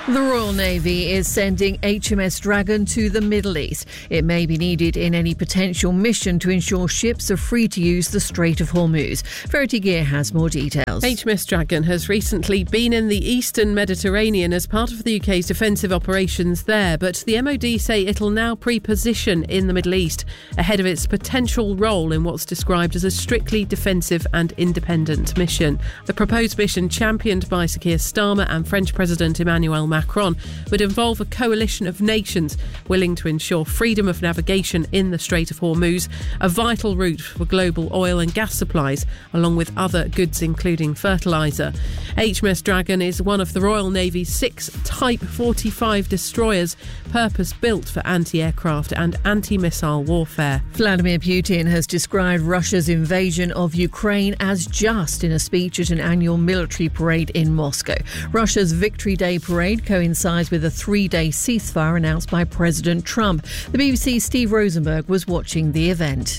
The Royal Navy is sending HMS Dragon to the Middle East. It may be needed in any potential mission to ensure ships are free to use the Strait of Hormuz. Verity Gear has more details. HMS Dragon has recently been in the eastern Mediterranean as part of the UK's defensive operations there, but the MOD say it'll now pre-position in the Middle East ahead of its potential role in what's described as a strictly defensive and independent mission. The proposed mission, championed by Sir Keir Starmer and French President Emmanuel Macron, would involve a coalition of nations willing to ensure freedom of navigation in the Strait of Hormuz, a vital route for global oil and gas supplies, along with other goods including fertiliser. HMS Dragon is one of the Royal Navy's 6 Type 45 destroyers, purpose-built for anti-aircraft and anti-missile warfare. Vladimir Putin has described Russia's invasion of Ukraine as just in a speech at an annual military parade in Moscow. Russia's Victory Day parade coincides with a 3-day ceasefire announced by President Trump. The BBC's Steve Rosenberg was watching the event.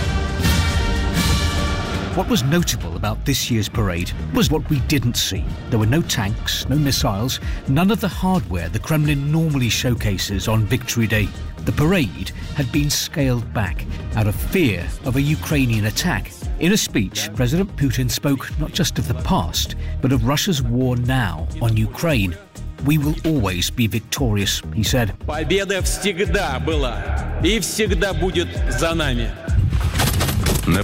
What was notable about this year's parade was what we didn't see. There were no tanks, no missiles, none of the hardware the Kremlin normally showcases on Victory Day. The parade had been scaled back out of fear of a Ukrainian attack. In a speech, President Putin spoke not just of the past, but of Russia's war now on Ukraine. "We will always be victorious," he said. Победа всегда была и всегда будет за нами. And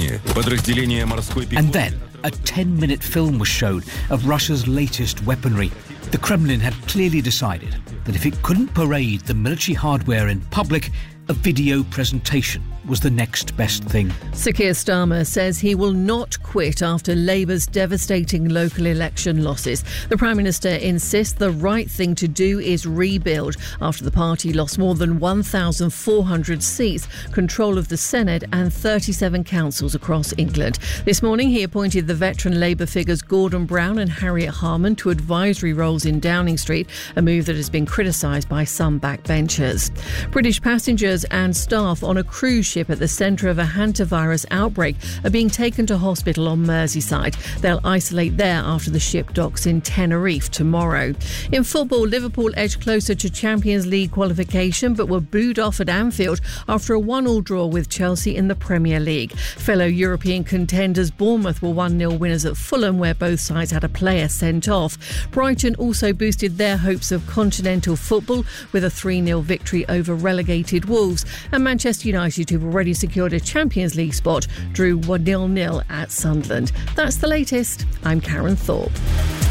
then a 10-minute film was shown of Russia's latest weaponry. The Kremlin had clearly decided that if it couldn't parade the military hardware in public, a video presentation was the next best thing. Sir Keir Starmer says he will not quit after Labour's devastating local election losses. The Prime Minister insists the right thing to do is rebuild after the party lost more than 1,400 seats, control of the Senate and 37 councils across England. This morning he appointed the veteran Labour figures Gordon Brown and Harriet Harman to advisory roles in Downing Street, a move that has been criticised by some backbenchers. British passengers and staff on a cruise ship at the centre of a hantavirus outbreak are being taken to hospital on Merseyside. They'll isolate there after the ship docks in Tenerife tomorrow. In football, Liverpool edged closer to Champions League qualification but were booed off at Anfield after a 1-1 draw with Chelsea in the Premier League. Fellow European contenders Bournemouth were 1-0 winners at Fulham, where both sides had a player sent off. Brighton also boosted their hopes of continental football with a 3-0 victory over relegated Wolves, and Manchester United, who've already secured a Champions League spot, drew 1-0 at Sunderland. That's the latest. I'm Karen Thorpe.